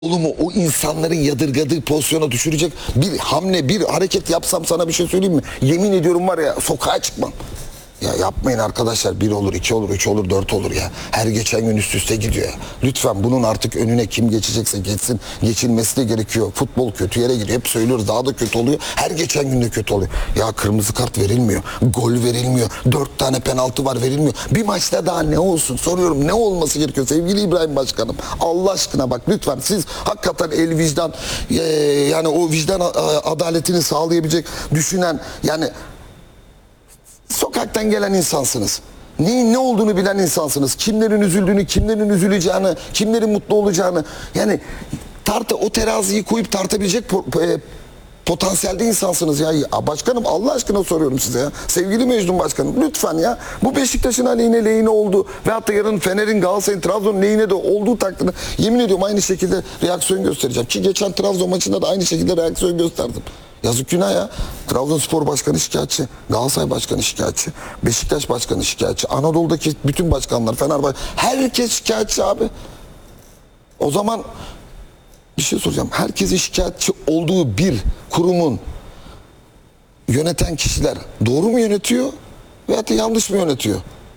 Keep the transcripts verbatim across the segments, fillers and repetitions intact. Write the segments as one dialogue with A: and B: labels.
A: Olumu o insanların yadırgadığı pozisyona düşürecek bir hamle, bir hareket yapsam sana bir şey söyleyeyim mi? Yemin ediyorum var ya, sokağa çıkmam. Ya yapmayın arkadaşlar, bir olur, iki olur, üç olur, dört olur ya. Her geçen gün üst üste gidiyor ya. Lütfen bunun artık önüne kim geçecekse geçsin. Geçilmesi de gerekiyor. Futbol kötü yere gidiyor. Hep söylüyoruz, daha da kötü oluyor. Her geçen gün de kötü oluyor. Ya kırmızı kart verilmiyor. Gol verilmiyor. Dört tane penaltı var, verilmiyor. Bir maçta daha ne olsun? Soruyorum, ne olması gerekiyor sevgili İbrahim Başkanım? Allah aşkına bak lütfen, siz hakikaten el vicdan, e, yani o vicdan adaletini sağlayabilecek, düşünen, yani sokaktan gelen insansınız. Neyin ne olduğunu bilen insansınız. Kimlerin üzüldüğünü, kimlerin üzüleceğini, kimlerin mutlu olacağını, yani tartı o teraziyi koyup tartabilecek po e, potansiyelde insansınız ya. Ya başkanım, Allah aşkına soruyorum size ya. Sevgili Mecnun Başkanım, lütfen ya. Bu Beşiktaş'ın aleyhine lehine oldu ve hatta yarın Fener'in, Galatasaray'ın, Trabzon'un lehine de olduğu takdirde yemin ediyorum aynı şekilde reaksiyon göstereceğim. Ki geçen Trabzon maçında da aynı şekilde reaksiyon gösterdim. Yazık günah ya. Trabzonspor Başkanı şikayetçi, Galatasaray Başkanı şikayetçi, Beşiktaş Başkanı şikayetçi, Anadolu'daki bütün başkanlar, Fenerbahçe, herkes şikayetçi abi. O zaman bir şey soracağım. Herkesin şikayetçi olduğu bir kurumun yöneten kişiler doğru mu yönetiyor veyahut da yanlış mı yönetiyor?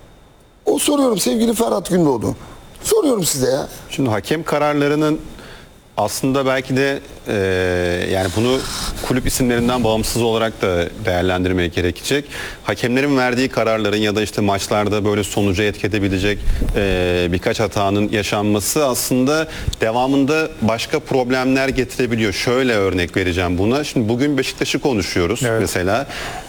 A: O soruyorum sevgili Ferhat Gündoğdu. Soruyorum size ya.
B: Şimdi hakem kararlarının aslında belki de e, yani bunu kulüp isimlerinden bağımsız olarak da değerlendirmek gerekecek. Hakemlerin verdiği kararların ya da işte maçlarda böyle sonuca etki edebilecek e, birkaç hatanın yaşanması aslında devamında başka problemler getirebiliyor. Şöyle örnek vereceğim buna. Şimdi bugün Beşiktaş'ı konuşuyoruz, evet, mesela.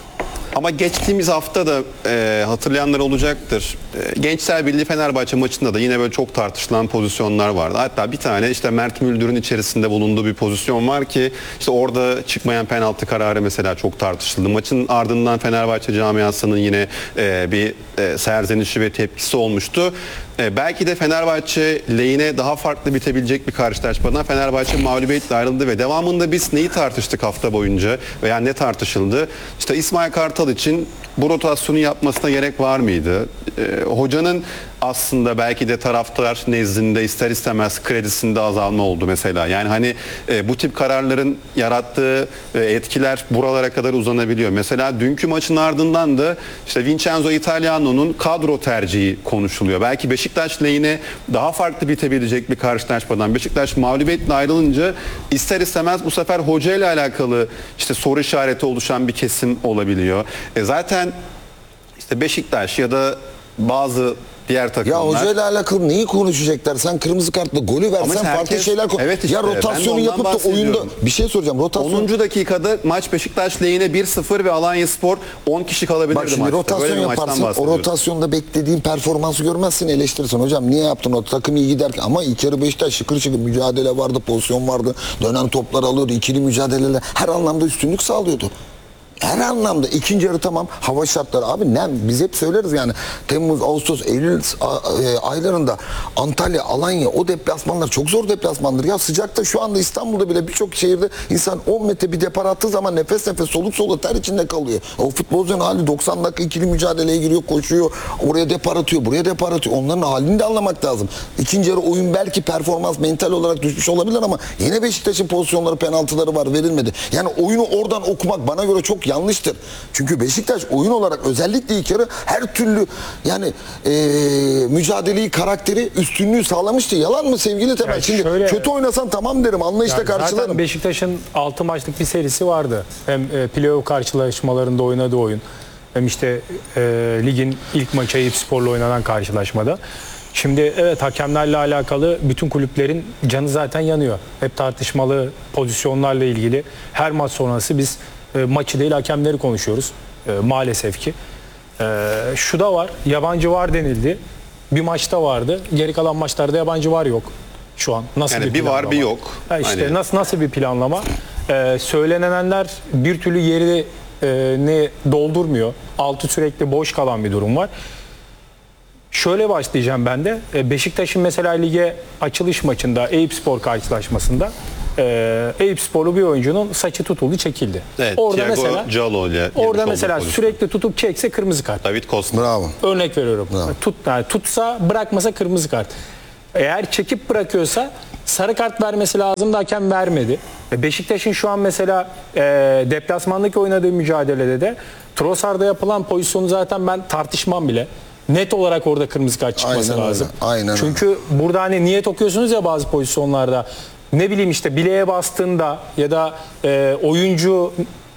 B: Ama geçtiğimiz hafta da e, hatırlayanlar olacaktır. E, Gençler Birliği Fenerbahçe maçında da yine böyle çok tartışılan pozisyonlar vardı. Hatta bir tane işte Mert Müldür'ün içerisinde bulunduğu bir pozisyon var ki işte orada çıkmayan penaltı kararı mesela çok tartışıldı. Maçın ardından Fenerbahçe camiasının yine e, bir e, serzenişi ve tepkisi olmuştu. E, belki de Fenerbahçe lehine daha farklı bitebilecek bir karşılaşmadan Fenerbahçe mağlubiyetle ayrıldı ve devamında biz neyi tartıştık hafta boyunca veya ne tartışıldı? İşte İsmail Kartal için bu rotasyonu yapmasına gerek var mıydı? E, hocanın aslında belki de taraftar nezdinde ister istemez kredisinde azalma oldu mesela. Yani hani e, bu tip kararların yarattığı e, etkiler buralara kadar uzanabiliyor. Mesela dünkü maçın ardından da işte Vincenzo Italiano'nun kadro tercihi konuşuluyor. Belki Beşiktaş lehine daha farklı bitebilecek bir karşılaşmadan Beşiktaş mağlubiyetle ayrılınca ister istemez bu sefer hoca ile alakalı işte soru işareti oluşan bir kesim olabiliyor. E zaten işte Beşiktaş ya da bazı diğer takımlar.
A: Ya hocayla alakalı neyi konuşacaklar? Sen kırmızı kartla golü versen herkes, farklı şeyler konuş.
B: Evet işte,
A: ya rotasyonu yapıp da oyunda bir şey soracağım. Rotasyon...
B: onuncu dakikada maç Beşiktaş lehine bir sıfır ve Alanyaspor on kişi kalabilirdi
A: maçta.
B: Bak şimdi
A: maçta. Rotasyon yaparsın, o rotasyonda beklediğin performansı görmezsin, eleştirirsin. Hocam niye yaptın o takım iyi giderken? Ama ilk yarı Beşiktaş şıkır şıkır mücadele vardı, pozisyon vardı. Dönen toplar alıyordu, ikili mücadeleler her anlamda üstünlük sağlıyordu. Her anlamda. İkinci yarı tamam, hava şartları abi, nem biz hep söyleriz yani Temmuz, Ağustos, Eylül aylarında Antalya, Alanya, o deplasmanlar çok zor deplasmandır. Ya sıcakta şu anda İstanbul'da bile birçok şehirde insan on metre bir depar attığı zaman nefes nefes, soluk soluk ter içinde kalıyor. O futbolcunun hali doksan dakika ikili mücadeleye giriyor, koşuyor, oraya depar atıyor, buraya depar atıyor. Onların halini de anlamak lazım. İkinci yarı oyun belki performans mental olarak düşmüş olabilir ama yine Beşiktaş'ın pozisyonları, penaltıları var, verilmedi. Yani oyunu oradan okumak bana göre çok yanlıştır. Çünkü Beşiktaş oyun olarak özellikle ilk yarı her türlü yani e, mücadeleyi, karakteri, üstünlüğü sağlamıştı. Yalan mı sevgili Temel? Yani şimdi şöyle, kötü oynasan tamam derim, anlayışla yani karşılarım.
C: Zaten Beşiktaş'ın altı maçlık bir serisi vardı. Hem e, playoff karşılaşmalarında oynadığı oyun, hem işte e, ligin ilk maçı Eyüpspor'la oynanan karşılaşmada. Şimdi evet, hakemlerle alakalı bütün kulüplerin canı zaten yanıyor. Hep tartışmalı pozisyonlarla ilgili. Her maç sonrası biz E, maçı değil hakemleri konuşuyoruz e, maalesef ki. E, şu da var, yabancı var denildi. Bir maçta vardı. Geri kalan maçlarda yabancı var yok şu an. Nasıl
B: yani
C: bir,
B: bir
C: planlama?
B: var bir yok.
C: Ha işte
B: hani...
C: nasıl nasıl bir planlama? E, söylenenler bir türlü yerini e, ne doldurmuyor. Altı sürekli boş kalan bir durum var. Şöyle başlayacağım ben de. E, Beşiktaş'ın mesela lige açılış maçında Eyüpspor karşılaşmasında e, Eyüpsporlu bir oyuncunun saçı tutuldu, çekildi.
B: Evet,
C: orada
B: Thiago
C: mesela
B: Calo'yla
C: orada mesela sürekli tutup çekse kırmızı kart.
B: David Costa.
A: Bravo.
C: Örnek veriyorum.
A: Bravo.
C: Tut, yani tutsa, bırakmasa kırmızı kart. Eğer çekip bırakıyorsa sarı kart vermesi lazımdı, hakem vermedi. E, Beşiktaş'ın şu an mesela e, deplasmandaki oynadığı mücadelede de Trossard'a yapılan pozisyonu zaten ben tartışmam bile. Net olarak orada kırmızı kart çıkması
A: Aynen öyle,
C: lazım.
A: aynen
C: Çünkü burada hani niyet okuyorsunuz ya bazı pozisyonlarda. Ne bileyim işte bileğe bastığında ya da e, oyuncu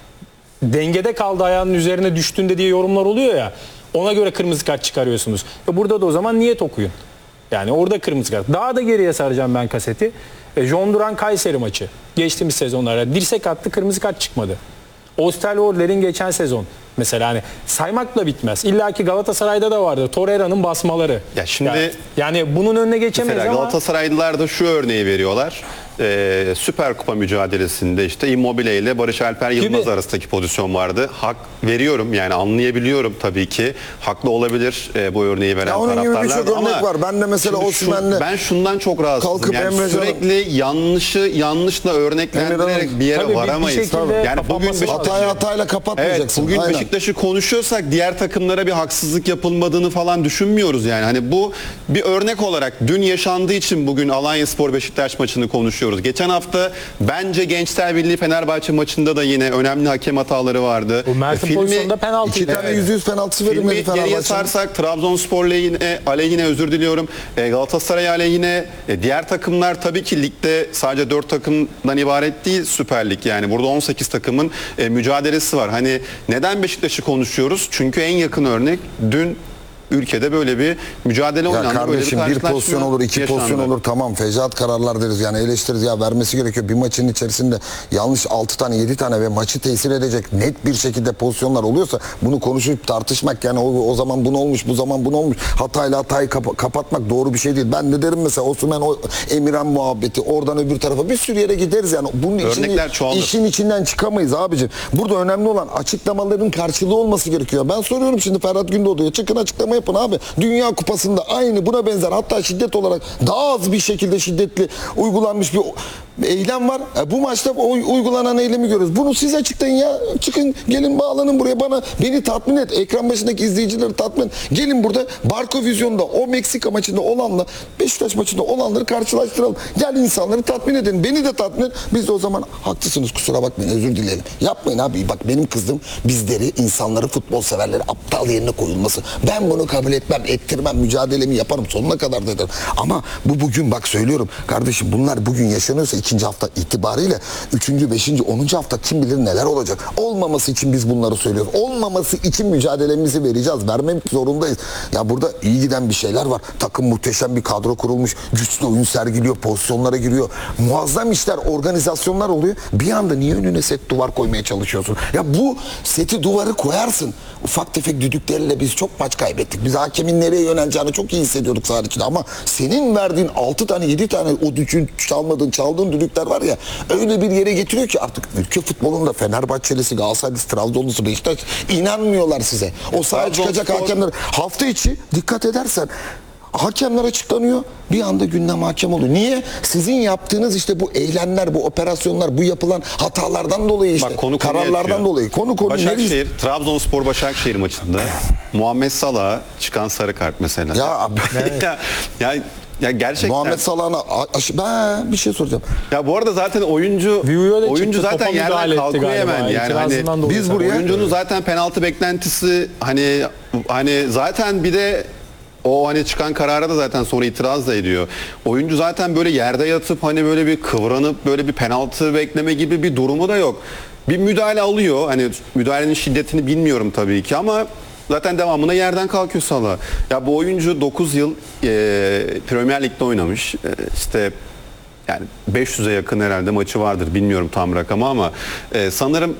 C: dengede kaldı ayağının üzerine düştüğünde diye yorumlar oluyor ya. Ona göre kırmızı kart çıkarıyorsunuz. E burada da o zaman niyet okuyun. Yani orada kırmızı kart. Daha da geriye saracağım ben kaseti. E, John Duran Kayseri maçı. Geçtiğimiz sezonlarda dirsek attı, kırmızı kart çıkmadı. Osterwolder'in geçen sezon. Mesela hani saymakla bitmez. İlla ki Galatasaray'da da vardı. Torreira'nın basmaları.
B: Ya şimdi
C: yani, yani bunun önüne geçemeyiz
B: mesela
C: ama
B: Galatasaraylılar da şu örneği veriyorlar. Ee, Süper Kupa mücadelesinde işte Immobile ile Barış Alper Yılmaz
C: Gibi.
B: arasındaki pozisyon vardı. Hak veriyorum, yani anlayabiliyorum tabii ki. Haklı olabilir e, bu örneği veren
A: Ya onun gibi
B: taraftarlar
A: birçok
B: da ama
A: örnek var. Ben de mesela
B: şimdi şu-
A: Osimhen'le
B: ben şundan çok rahatsızım.
A: kalkıp
B: Yani
A: Emre Can'ı-
B: sürekli yanlışı yanlışla örneklendirerek bir yere
C: Tabii bir- bir
B: varamayız.
C: şekilde
B: yani bugün
C: kapanması
B: Beşiktaş-
C: lazım.
A: hatayı hatayla kapatmayacaksın.
B: Evet, bugün
A: Aynen.
B: Beşiktaş'ı konuşuyorsak diğer takımlara bir haksızlık yapılmadığını falan düşünmüyoruz yani. Hani bu bir örnek olarak dün yaşandığı için bugün Alanyaspor Beşiktaş maçını konuşuyoruz. Geçen hafta bence Gençler Birliği Fenerbahçe maçında da yine önemli hakem hataları vardı.
C: bu Mert'in
B: Filmi-
C: pozisyonunda penaltı.
A: İki tane yüzde yüz penaltısı verilmedi
B: Filmi geriye
A: Fenerbahçe'nin.
B: sarsak Trabzonspor lehine, aleyhine özür diliyorum. E, Galatasaray aleyhine, e, diğer takımlar tabii ki ligde sadece dört takımdan ibaret değil Süper Lig. Yani burada on sekiz takımın e, mücadelesi var. Hani neden Beşiktaş'ı konuşuyoruz? Çünkü en yakın örnek dün ülkede böyle bir mücadele
A: Ya
B: oynandı.
A: kardeşim
B: böyle
A: bir pozisyon olur, iki
B: yaşandı.
A: pozisyon olur, tamam fecaat kararlar deriz yani eleştiririz, ya vermesi gerekiyor. Bir maçın içerisinde yanlış altı tane yedi tane ve maçı tesir edecek net bir şekilde pozisyonlar oluyorsa bunu konuşup tartışmak, yani o, o zaman bunu olmuş, bu zaman bunu olmuş, hatayla hatayı kapa- kapatmak doğru bir şey değil. Ben de derim mesela Osimhen, o Emirhan muhabbeti, oradan öbür tarafa bir sürü yere gideriz yani. Bunun
B: Örnekler
A: içini,
B: çoğalır.
A: işin içinden çıkamayız abicim. Burada önemli olan açıklamaların karşılığı olması gerekiyor. Ben soruyorum şimdi Ferhat Gündoğdu'ya, çıkın açıklama yapın abi. Dünya Kupası'nda aynı buna benzer, hatta şiddet olarak daha az bir şekilde şiddetli uygulanmış bir eylem var. E, bu maçta o uygulanan eylemi görüyoruz. Bunu siz açıklayın ya. Çıkın, gelin bağlanın buraya, bana beni tatmin et. Ekran başındaki izleyicileri tatmin et. Gelin burada Barco Vizyon'da o Meksika maçında olanla Beşiktaş maçında olanları karşılaştıralım. Gel insanları tatmin edin. Beni de tatmin et. Biz de o zaman haklısınız, kusura bakmayın, özür dilerim. Yapmayın abi. Bak benim kızım bizleri, insanları, futbol severleri aptal yerine koyulması. Ben bunu kabul etmem, ettirmem, mücadelemi yaparım, sonuna kadar dedim. Ama bu bugün bak söylüyorum kardeşim, bunlar bugün yaşanıyorsa ikinci hafta itibariyle üçüncü, beşinci, onuncu hafta kim bilir neler olacak. Olmaması için biz bunları söylüyoruz. Olmaması için mücadelemizi vereceğiz. Vermek zorundayız. Ya burada iyi giden bir şeyler var. Takım muhteşem bir kadro kurulmuş. Güçlü oyun sergiliyor. Pozisyonlara giriyor. Muazzam işler, organizasyonlar oluyor. Bir anda niye önüne set duvar koymaya çalışıyorsun? Ya bu seti duvarı koyarsın. Ufak tefek düdüklerle biz çok maç kaybettik. Biz hakemin nereye yöneleceğini çok iyi hissediyorduk saha içinde. Ama senin verdiğin altı tane yedi tane o düdüğün çalmadığın, çaldığın düdükler var ya, öyle bir yere getiriyor ki artık ülke futbolunda Fenerbahçelisi, Galatasaraylısı, Trabzonlusu, Beşiktaş inanmıyorlar size. O sahaya çıkacak hakemler hafta içi dikkat edersen hakemler açıklanıyor. Bir anda gündem hakem oluyor. Niye? Sizin yaptığınız işte bu eylemler, bu operasyonlar, bu yapılan hatalardan dolayı işte.
B: Bak, konu konuyu
A: kararlardan
B: açıyor.
A: dolayı. Konu konu.
B: Başakşehir, Trabzonspor Başakşehir maçında Muhammed Salah'a çıkan sarı kart mesela.
A: Ya abi.
B: ya, ya, ya gerçekten.
A: Muhammed Salah'ına aşı... Ben bir şey soracağım.
B: Ya bu arada zaten oyuncu
C: Viu'ya da
B: oyuncu
C: çıktı,
B: zaten
C: topa
B: yerden
C: müdahale etti
B: kalkıyor
C: galiba.
B: hemen. Yani
C: İtirazından
B: hani
C: dolayı
A: biz
C: sanırım.
A: buraya-
B: oyuncunun zaten penaltı beklentisi hani hani zaten bir de o hani çıkan karara da zaten sonra itiraz da ediyor. Oyuncu zaten böyle yerde yatıp hani böyle bir kıvranıp böyle bir penaltı bekleme gibi bir durumu da yok. Bir müdahale alıyor. Hani müdahalenin şiddetini bilmiyorum tabii ki ama zaten devamında yerden kalkıyor Salah. Ya bu oyuncu dokuz yıl e, Premier Lig'de oynamış. E, işte yani beş yüze yakın herhalde maçı vardır. Bilmiyorum tam rakamı ama e, sanırım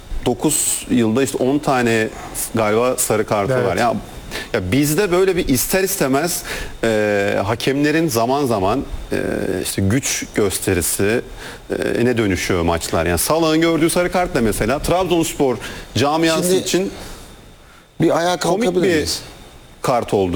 B: dokuz yılda işte on tane galiba sarı kartı
C: Evet.
B: var. Ya ya bizde böyle bir ister istemez e, hakemlerin zaman zaman e, işte güç gösterisi e, ne dönüşüyor maçlar. Yani Salah'ın gördüğü sarı kart da mesela Trabzonspor camiası
A: Şimdi
B: için
A: bir ayağa
B: komik
A: kalkabilir
B: bir
A: miyiz?
B: kart oldu.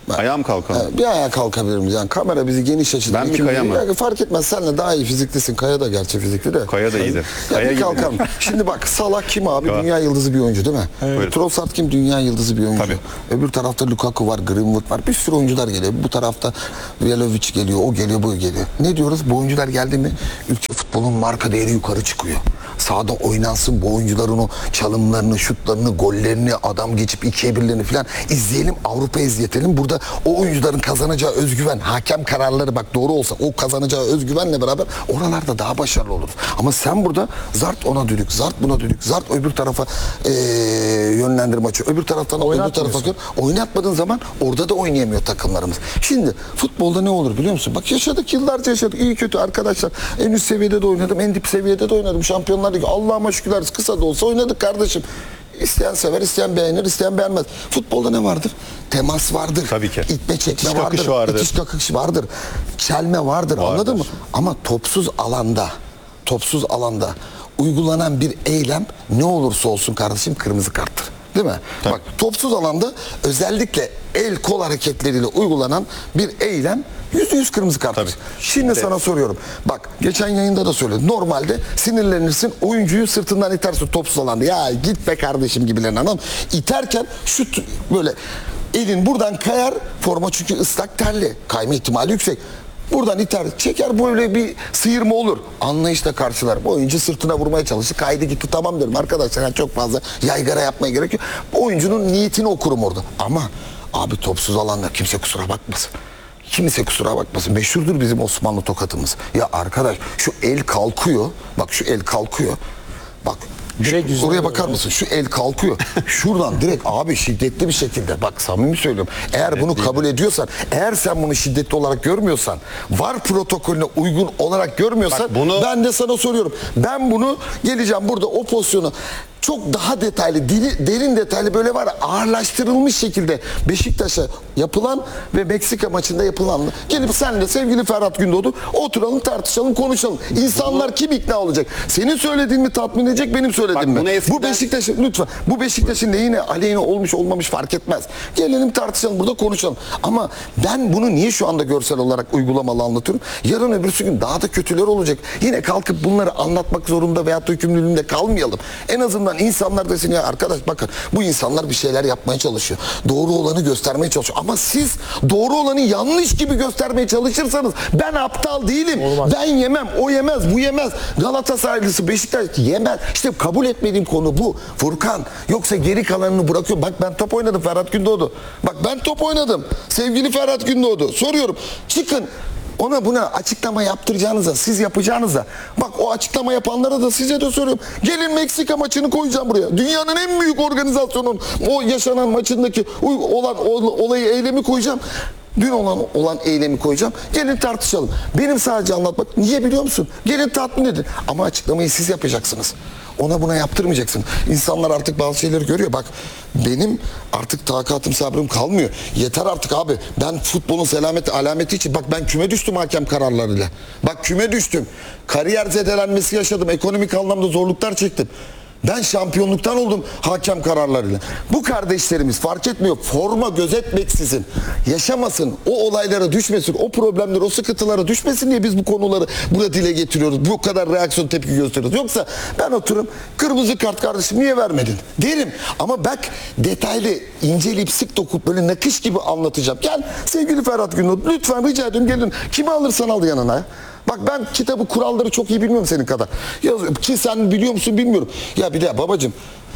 B: Ayağım kalkalım.
A: Ha, bir ayağa kalkabilir miyiz? Yani kamera bizi geniş açıda.
B: Ben mi,
A: İkimiz-
B: Kaya mı?
A: Ya fark etmez. Senle daha iyi fiziklisin. Kaya da gerçi fizikli de.
B: Kaya da iyidir.
A: Ya
B: Kaya
A: bir
B: gibi.
A: kalkalım. Şimdi bak Salah kim abi?
B: Kaya.
A: Dünya yıldızı bir oyuncu değil mi?
B: Evet.
A: Trossard kim? Dünya yıldızı bir oyuncu.
B: Tabii.
A: Öbür tarafta Lukaku var, Greenwood var. Bir sürü oyuncular geliyor. Bu tarafta Vlahovic geliyor, o geliyor, bu geliyor. Ne diyoruz? Bu oyuncular geldi mi ülke futbolun marka değeri yukarı çıkıyor. Sahada oynansın bu oyuncuların o çalımlarını, şutlarını, gollerini, adam geçip ikiye birlerini falan izleyelim, Avrupa izletelim. Burada o oyuncuların kazanacağı özgüven, hakem kararları bak doğru olsa o kazanacağı özgüvenle beraber oralarda daha başarılı oluruz. Ama sen burada zart ona dönük, zart buna dönük, zart öbür tarafa eee yönlendirme açıyor. Öbür taraftan öbür tarafa
C: Oynatmıyorsun.
A: oynatmadığın zaman orada da oynayamıyor takımlarımız. Şimdi futbolda ne olur biliyor musun? Bak yaşadık, yıllarca yaşadık. İyi kötü arkadaşlar. En üst seviyede de oynadım, en dip seviyede de oynadım. Şampiyonlar Ligi Allah'ıma şükürler kısa da olsa oynadık kardeşim. İsteyen sever, isteyen beğenir, isteyen beğenmez. Futbolda ne vardır? Temas vardır.
B: Tabii ki.
A: İtme çekme
B: İtiş
A: vardır.
B: kakış vardır.
A: İtiş kakış vardır. Çelme vardır.
B: Vardır.
A: Anladın mı? Ama topsuz alanda, topsuz alanda uygulanan bir eylem ne olursa olsun kardeşim kırmızı karttır. Değil mi?
B: Tabii.
A: Bak topsuz alanda özellikle el kol hareketleriyle uygulanan bir eylem yüzde yüz kırmızı kart.
B: Tabii.
A: Şimdi
B: Evet.
A: sana soruyorum. Bak geçen yayında da söyledim. Normalde sinirlenirsin, oyuncuyu sırtından itersin topsuz alanda. Ya git be kardeşim gibilerin anam. İterken şu t- böyle elin buradan kayar, forma çünkü ıslak terli. Kayma ihtimali yüksek. Buradan iter, çeker böyle bir sıyırma olur. Anlayışla karşılar. Bu oyuncu sırtına vurmaya çalışır. Kaydı gitti tamam derim arkadaşlar. Yani çok fazla yaygara yapmaya gerek yok. Bu oyuncunun niyetini okurum orada. Ama abi topsuz alanda kimse kusura bakmasın. Kimse kusura bakmasın. Meşhurdur bizim Osmanlı tokatımız. Ya arkadaş şu el kalkıyor. Bak şu el kalkıyor. Bak
C: Direkt
A: şu-
C: yüzüne
A: oraya
C: vuruyor.
A: bakar mısın? Şu el kalkıyor. Şuradan direkt abi şiddetli bir şekilde. Bak samimi söylüyorum. Eğer bunu kabul ediyorsan, eğer sen bunu şiddetli olarak görmüyorsan, var protokolüne uygun olarak görmüyorsan
B: Bak bunu-
A: ben de sana soruyorum. Ben bunu geleceğim burada o pozisyonu çok daha detaylı, diri- derin detaylı böyle var ya, ağırlaştırılmış şekilde Beşiktaş'a yapılan ve Meksika maçında yapılanla gelip senle sevgili Ferhat Gündoğdu oturalım tartışalım konuşalım. İnsanlar kim ikna olacak? Senin söylediğin mi tatmin edecek benim söylediğim
B: Bak bunu
A: mi?
B: eskiden-
A: Bu Beşiktaş'ın lütfen bu Beşiktaş'ın lehine aleyhine olmuş olmamış fark etmez. Gelelim tartışalım burada konuşalım. Ama ben bunu niye şu anda görsel olarak uygulamalı anlatıyorum? Yarın öbürsü gün daha da kötüler olacak. Yine kalkıp bunları anlatmak zorunda veyahut da yükümlülüğünde kalmayalım. En azından insanlar desin ya arkadaş bakın bu insanlar bir şeyler yapmaya çalışıyor. Doğru olanı göstermeye çalışıyor. Ama siz doğru olanı yanlış gibi göstermeye çalışırsanız ben aptal değilim.
C: Olmaz.
A: Ben yemem, o yemez, bu yemez. Galatasaraylısı Beşiktaş yemez. İşte kabul etmediğim konu bu. Furkan. Yoksa geri kalanını bırakıyorum. Bak ben top oynadım Ferhat Gündoğdu. Bak ben top oynadım. Sevgili Ferhat Gündoğdu. Soruyorum. Çıkın. Ona buna açıklama yaptıracağınıza, siz yapacağınıza. Bak o açıklama yapanlara da size de soruyorum. Gelin Meksika maçını koyacağım buraya. Dünyanın en büyük organizasyonun o yaşanan maçındaki uy- olan ol- olayı, eylemi koyacağım. Dün olan olan eylemi koyacağım. Gelin tartışalım. Benim sadece anlatmak. Niye biliyor musun? Gelin tatmin edin. Ama açıklamayı siz yapacaksınız. Ona buna yaptırmayacaksın. İnsanlar artık bazı şeyleri görüyor. Bak benim artık takatım sabrım kalmıyor. Yeter artık abi. Ben futbolun selameti alameti için bak ben küme düştüm hakem kararlarıyla. Bak küme düştüm. Kariyer zedelenmesi yaşadım. Ekonomik anlamda zorluklar çektim. Ben şampiyonluktan oldum hakem kararlarıyla. Bu kardeşlerimiz fark etmiyor. Forma gözetmeksizin yaşamasın, o olaylara düşmesin, o problemler, o sıkıntılara düşmesin diye biz bu konuları burada dile getiriyoruz. Bu kadar reaksiyon tepki gösteriyoruz. Yoksa ben oturup kırmızı kart kardeşim niye vermedin derim. Ama bak detaylı, inceleyip sık dokup böyle nakış gibi anlatacağım. Gel sevgili Ferhat Gündoğdu lütfen rica ediyorum gelin. Kimi alırsan al yanına. Bak ben kitabı kuralları çok iyi bilmiyorum senin kadar. Yazıyorum ki sen biliyor musun bilmiyorum. Ya bir de babacığım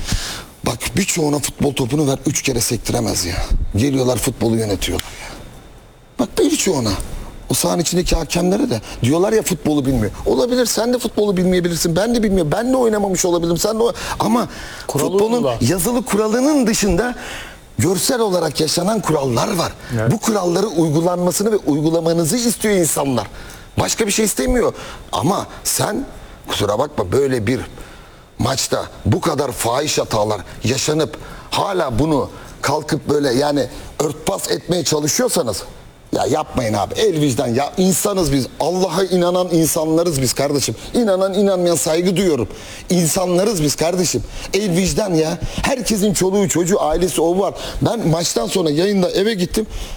A: bak birçoğuna futbol topunu ver üç kere sektiremez ya. Geliyorlar futbolu yönetiyorlar ya. Bak birçoğuna. O sahanın içindeki hakemlere de diyorlar ya futbolu bilmiyor. Olabilir sen de futbolu bilmeyebilirsin. Ben de bilmiyorum. Ben de oynamamış olabilirim. Sen de o... Ama
C: Kuralı
A: futbolun
C: uygula.
A: yazılı kuralının dışında görsel olarak yaşanan kurallar var.
C: Evet.
A: Bu kuralları uygulanmasını ve uygulamanızı istiyor insanlar. Başka bir şey istemiyor. Ama sen kusura bakma böyle bir maçta bu kadar fahiş hatalar yaşanıp hala bunu kalkıp böyle yani örtbas etmeye çalışıyorsanız ya yapmayın abi. El vicdan ya insanız biz. Allah'a inanan insanlarız biz kardeşim. İnanan inanmayan saygı duyuyorum. İnsanlarız biz kardeşim. El vicdan ya. Herkesin çoluğu çocuğu ailesi o var. Ben maçtan sonra yayında eve gittim.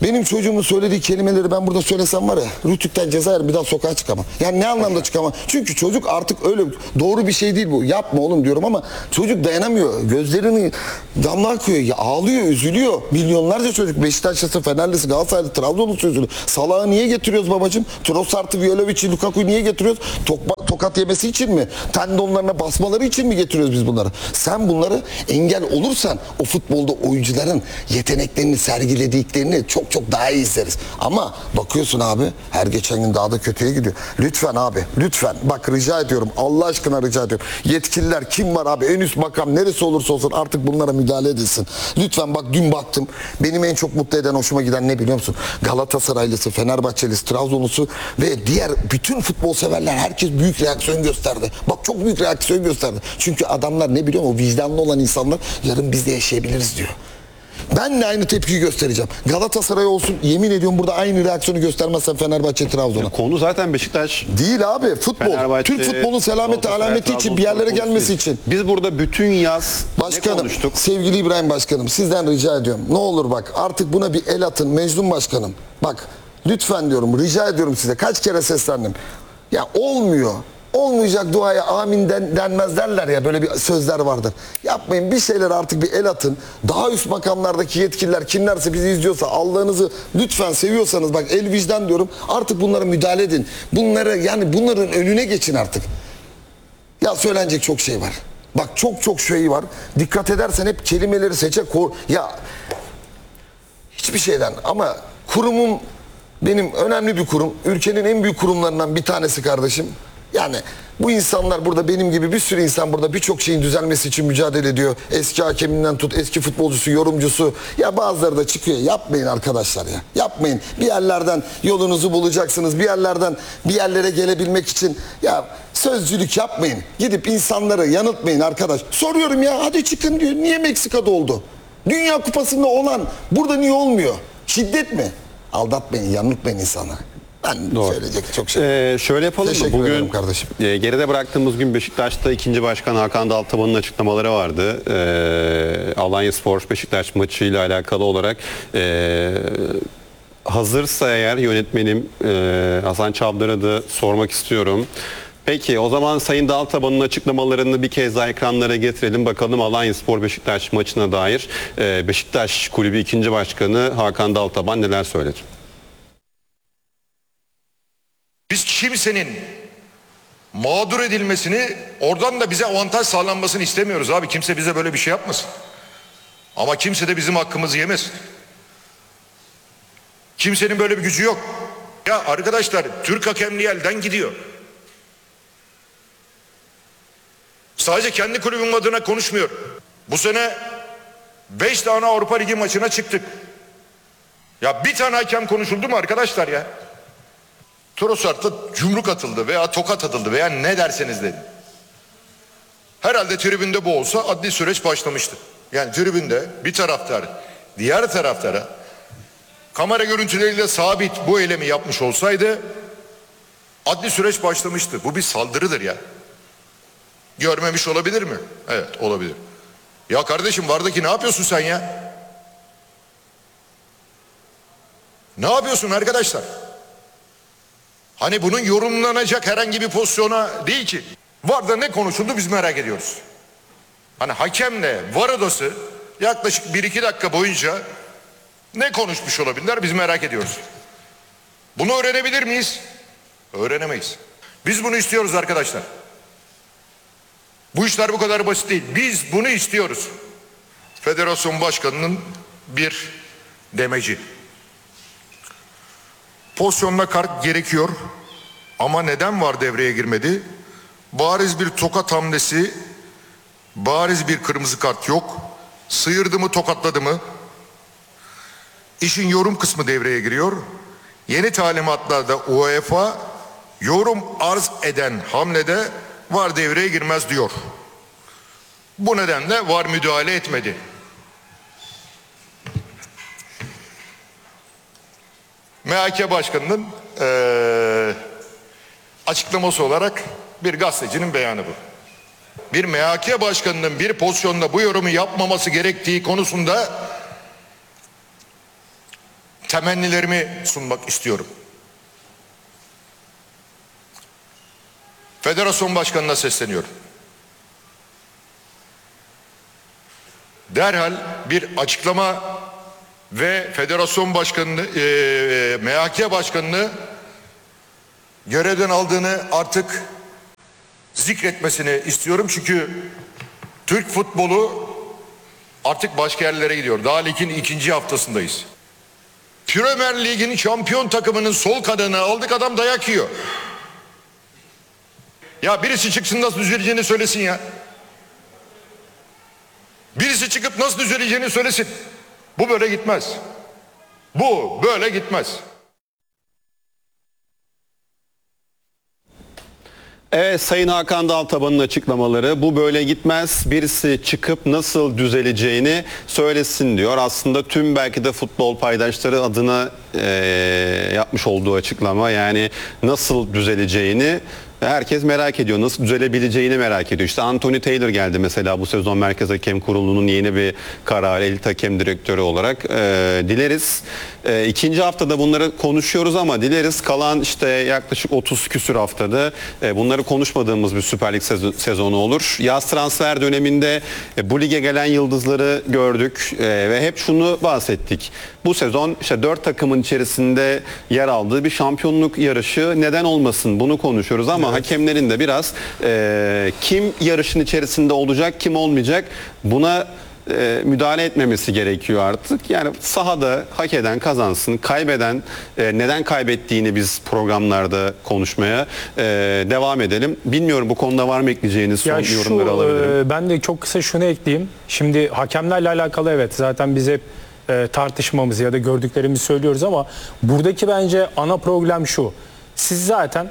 A: Benim çocuğumun söylediği kelimeleri ben burada söylesem var ya, Rütük'ten ceza yerim, bir daha sokağa çıkamam. Yani ne anlamda çıkamam? Çünkü çocuk artık öyle doğru bir şey değil bu. Yapma oğlum diyorum ama çocuk dayanamıyor. Gözlerini damla akıyor, ya ağlıyor, üzülüyor. Milyonlarca çocuk Beşiktaşlısı, Fenerlisi, Galatasaraylı, Trabzonlusu üzülüyor. Salah'ı niye getiriyoruz babacığım? Trossard'ı, Violovic'i, Lukaku'yu niye getiriyoruz? Tok tokat yemesi için mi? Tendonlarına basmaları için mi getiriyoruz biz bunları? Sen bunları engel olursan o futbolda oyuncuların yeteneklerini, sergilediklerini çok çok daha iyi izleriz. Ama bakıyorsun abi, her geçen gün daha da kötüye gidiyor. Lütfen abi, lütfen. Bak rica ediyorum, Allah aşkına rica ediyorum. Yetkililer kim var abi, en üst makam neresi olursa olsun artık bunlara müdahale edilsin. Lütfen bak, dün baktım. Benim en çok mutlu eden, hoşuma giden ne biliyor musun? Galatasaraylısı, Fenerbahçelisi, Trabzonlusu ve diğer bütün futbol severler, herkes büyük reaksiyon gösterdi. Bak çok büyük reaksiyon gösterdi. Çünkü adamlar ne biliyor musun? Vicdanlı olan insanlar yarın biz de yaşayabiliriz diyor. Ben de aynı tepkiyi göstereceğim. Galatasaray olsun, yemin ediyorum burada aynı reaksiyonu göstermezsen Fenerbahçe, Trabzon'a.
B: Konu zaten Beşiktaş.
A: Değil abi, futbol.
B: Fenerbahçe,
A: Türk futbolun selameti,
B: Galatasaray,
A: alameti için,
B: Trabzon
A: bir yerlere
B: konusu
A: gelmesi
B: değil.
A: için.
B: Biz burada bütün yaz ne
A: Başkanım,
B: konuştuk?
A: sevgili İbrahim Başkanım, sizden rica ediyorum. Ne olur bak, artık buna bir el atın Mecnun Başkanım. Bak lütfen diyorum, rica ediyorum size. Kaç kere seslendim. Ya olmuyor. Olmayacak duaya amin den, denmez derler ya, böyle bir sözler vardır. Yapmayın, bir şeyler artık bir el atın. Daha üst makamlardaki yetkililer kimlerse, bizi izliyorsa, Allah'ınızı lütfen seviyorsanız bak, el vicdan diyorum, artık bunlara müdahale edin. Bunları, yani bunların önüne geçin artık. Ya söylenecek çok şey var. Bak çok çok şey var. Dikkat edersen hep kelimeleri seçe ko ya hiçbir şeyden, ama kurumum benim önemli bir kurum. Ülkenin en büyük kurumlarından bir tanesi kardeşim. Yani bu insanlar burada, benim gibi bir sürü insan burada birçok şeyin düzelmesi için mücadele ediyor. Eski hakeminden tut, eski futbolcusu, yorumcusu. Ya bazıları da çıkıyor. Yapmayın arkadaşlar ya. Yapmayın. Bir yerlerden yolunuzu bulacaksınız. Bir yerlerden bir yerlere gelebilmek için ya sözcülük yapmayın. Gidip insanları yanıltmayın arkadaş. Soruyorum ya, hadi çıkın diyor. Niye Meksika'da oldu? Dünya Kupası'nda olan burada niye olmuyor? Şiddet mi? Aldatmayın, yanıltmayın insanları. Ben
B: Doğru.
A: söyleyecek çok şey var.
B: Ee, şöyle yapalım mı?
A: Teşekkür ederim
B: Bugün
A: kardeşim.
B: e, geride bıraktığımız gün Beşiktaş'ta ikinci başkan Hakan Daltaban'ın açıklamaları vardı. Ee, Alanyaspor Beşiktaş maçıyla alakalı olarak e, hazırsa eğer yönetmenim e, Hasan Çavdar'a da sormak istiyorum. Peki o zaman Sayın Daltaban'ın açıklamalarını bir kez daha ekranlara getirelim. Bakalım Alanyaspor Beşiktaş maçına dair e, Beşiktaş Kulübü ikinci başkanı Hakan Daltaban neler söyledi?
D: Biz kimsenin mağdur edilmesini, oradan da bize avantaj sağlanmasını istemiyoruz abi. Kimse bize böyle bir şey yapmasın. Ama kimse de bizim hakkımızı yemesin. Kimsenin böyle bir gücü yok. Ya arkadaşlar, Türk hakemliği elden gidiyor. Sadece kendi kulübüm adına konuşmuyorum. Bu sene beş tane Avrupa Ligi maçına çıktık. Ya bir tane hakem konuşuldu mu arkadaşlar ya? Trossard'la yumruk atıldı veya tokat atıldı veya ne derseniz deyin. Herhalde tribünde bu olsa adli süreç başlamıştı. Yani tribünde bir taraftar diğer taraftara kamera görüntüleriyle sabit bu eylemi yapmış olsaydı adli süreç başlamıştı. Bu bir saldırıdır ya. Görmemiş olabilir mi? Evet, olabilir. Ya kardeşim, vardaki ne yapıyorsun sen ya? Ne yapıyorsun arkadaşlar? Hani bunun yorumlanacak herhangi bir pozisyona değil ki. Varda ne konuşuldu biz merak ediyoruz. Hani hakemle var odası yaklaşık bir iki dakika boyunca ne konuşmuş olabilirler biz merak ediyoruz. Bunu öğrenebilir miyiz? Öğrenemeyiz. Biz bunu istiyoruz arkadaşlar. Bu işler bu kadar basit değil. Biz bunu istiyoruz. Federasyon başkanının bir demeci. Pozisyonla kart gerekiyor. Ama neden var devreye girmedi? Bariz bir tokat hamlesi, bariz bir kırmızı kart yok. Sıyırdı mı, tokatladı mı? İşin yorum kısmı devreye giriyor. Yeni talimatlarda UEFA yorum arz eden hamlede var devreye girmez diyor. Bu nedenle var müdahale etmedi. M H K Başkanı'nın ee, açıklaması olarak bir gazetecinin beyanı bu. Bir M H K Başkanı'nın bir pozisyonda bu yorumu yapmaması gerektiği konusunda temennilerimi sunmak istiyorum. Federasyon Başkanı'na sesleniyorum. Derhal bir açıklama ve Federasyon Başkanı'nı, e, M H K Başkanı'nı görevden aldığını artık zikretmesini istiyorum. Çünkü Türk futbolu artık başka yerlere gidiyor. Daha ligin ikinci haftasındayız. Premier Lig'in şampiyon takımının sol kanadını aldık, adam dayak yiyor. Ya birisi çıksın nasıl düzeleceğini söylesin ya. Birisi çıkıp nasıl düzeleceğini söylesin. Bu böyle gitmez. Bu böyle gitmez.
B: Evet, Sayın Hakan Daltaban'ın açıklamaları, bu böyle gitmez, birisi çıkıp nasıl düzeleceğini söylesin diyor. Aslında tüm belki de futbol paydaşları adına e, yapmış olduğu açıklama, yani nasıl düzeleceğini herkes merak ediyor. Nasıl düzelebileceğini merak ediyor. İşte Anthony Taylor geldi mesela bu sezon Merkez Hakem Kurulu'nun yeni bir kararı, elit hakem direktörü olarak. E, dileriz. E, ikinci haftada bunları konuşuyoruz ama dileriz kalan işte yaklaşık otuz küsür haftada e, bunları konuşmadığımız bir Süper Lig sezonu olur. Yaz transfer döneminde e, bu lige gelen yıldızları gördük e, ve hep şunu bahsettik. Bu sezon işte dört takımın içerisinde yer aldığı bir şampiyonluk yarışı neden olmasın, bunu konuşuyoruz ama evet, hakemlerin de biraz e, kim yarışın içerisinde olacak, kim olmayacak, buna e, müdahale etmemesi gerekiyor artık. Yani sahada hak eden kazansın, kaybeden e, neden kaybettiğini biz programlarda konuşmaya e, devam edelim. Bilmiyorum, bu konuda var mı ekleyeceğiniz son
C: şu,
B: yorumları alabilirim.
C: E, ben de çok kısa şunu ekleyeyim. Şimdi hakemlerle alakalı evet zaten biz hep e, tartışmamızı ya da gördüklerimizi söylüyoruz ama buradaki bence ana problem şu. Siz zaten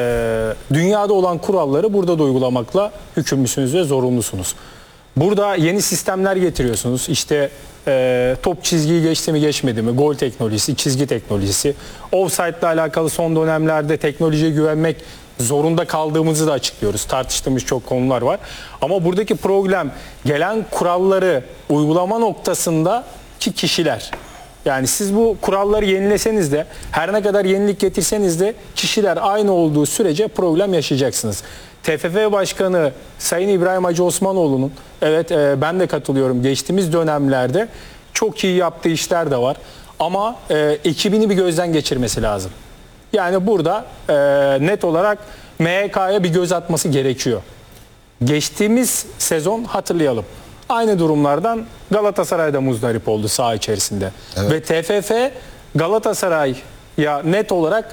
C: e, dünyada olan kuralları burada da uygulamakla yükümlüsünüz ve zorunlusunuz. Burada yeni sistemler getiriyorsunuz. İşte e, top çizgiyi geçti mi geçmedi mi? Gol teknolojisi, çizgi teknolojisi. Offside ile alakalı son dönemlerde teknolojiye güvenmek zorunda kaldığımızı da açıklıyoruz. Tartıştığımız çok konular var. Ama buradaki problem gelen kuralları uygulama noktasındaki kişiler. Yani siz bu kuralları yenileseniz de, her ne kadar yenilik getirseniz de kişiler aynı olduğu sürece problem yaşayacaksınız. T F F Başkanı Sayın İbrahim Hacı Osmanoğlu'nun, evet e, ben de katılıyorum, geçtiğimiz dönemlerde çok iyi yaptığı işler de var. Ama e, ekibini bir gözden geçirmesi lazım. Yani burada e, net olarak M H K'ya bir göz atması gerekiyor. Geçtiğimiz sezon hatırlayalım. Aynı durumlardan Galatasaray'da muzdarip oldu saha içerisinde. Evet. Ve T F F Galatasaray'a net olarak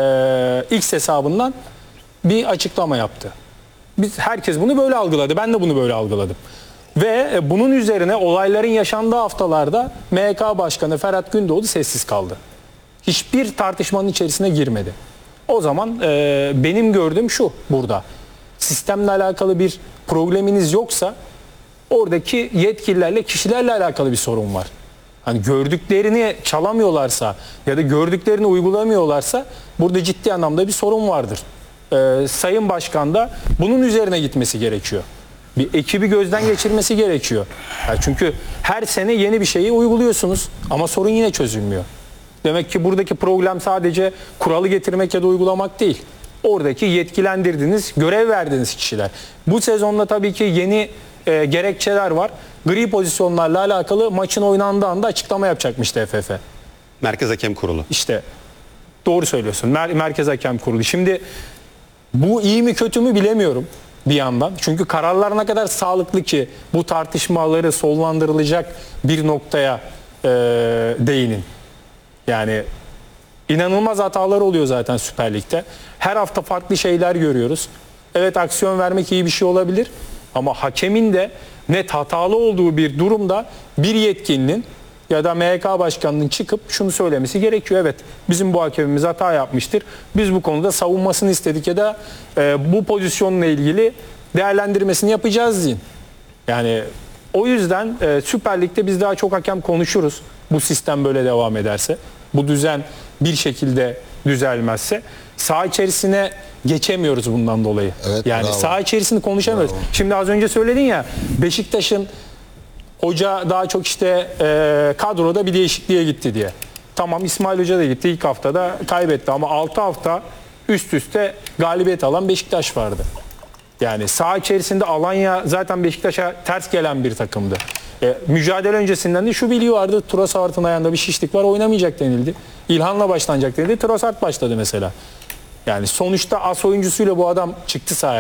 C: e, X hesabından bir açıklama yaptı. Biz, herkes bunu böyle algıladı. Ben de bunu böyle algıladım. Ve e, bunun üzerine olayların yaşandığı haftalarda M H K Başkanı Ferhat Gündoğdu sessiz kaldı. Hiçbir tartışmanın içerisine girmedi. O zaman e, benim gördüğüm şu burada. Sistemle alakalı bir probleminiz yoksa oradaki yetkililerle, kişilerle alakalı bir sorun var. Hani gördüklerini çalamıyorlarsa ya da gördüklerini uygulamıyorlarsa burada ciddi anlamda bir sorun vardır. Ee, Sayın Başkan da bunun üzerine gitmesi gerekiyor. Bir ekibi gözden geçirmesi gerekiyor. Yani çünkü her sene yeni bir şeyi uyguluyorsunuz ama sorun yine çözülmüyor. Demek ki buradaki problem sadece kuralı getirmek ya da uygulamak değil. Oradaki yetkilendirdiğiniz, görev verdiğiniz kişiler. Bu sezonda tabii ki yeni e, gerekçeler var. Gri pozisyonlarla alakalı maçın oynandığı anda açıklama yapacakmış T F F.
B: Merkez Hakem Kurulu.
C: İşte doğru söylüyorsun. Mer- Merkez Hakem Kurulu. Şimdi bu iyi mi kötü mü bilemiyorum bir yandan. Çünkü kararlar ne kadar sağlıklı ki bu tartışmaları sonlandırılacak bir noktaya e, değinin. Yani inanılmaz hatalar oluyor zaten Süper Lig'de. Her hafta farklı şeyler görüyoruz. Evet, aksiyon vermek iyi bir şey olabilir. Ama hakemin de net hatalı olduğu bir durumda bir yetkilinin ya da M H K Başkanı'nın çıkıp şunu söylemesi gerekiyor. Evet, bizim bu hakemimiz hata yapmıştır. Biz bu konuda savunmasını istedik ya da e, bu pozisyonla ilgili değerlendirmesini yapacağız deyin. Yani o yüzden e, Süper Lig'de biz daha çok hakem konuşuruz. Bu sistem böyle devam ederse, bu düzen bir şekilde düzelmezse saha içerisine geçemiyoruz bundan dolayı.
A: Evet,
C: yani
A: bravo.
C: saha içerisini konuşamıyoruz.
A: Bravo.
C: Şimdi az önce söyledin ya, Beşiktaş'ın hoca daha çok işte e, kadroda bir değişikliğe gitti diye. tamam İsmail Hoca da gitti ilk haftada kaybetti ama altı hafta üst üste galibiyet alan Beşiktaş vardı. Yani saha içerisinde Alanya zaten Beşiktaş'a ters gelen bir takımdı. E, mücadele öncesinden de şu bilgi vardı. Trossard'ın ayağında bir şişlik var, oynamayacak denildi. İlhan'la başlanacak denildi. Trossard başladı mesela. Yani sonuçta as oyuncusuyla bu adam çıktı sahaya.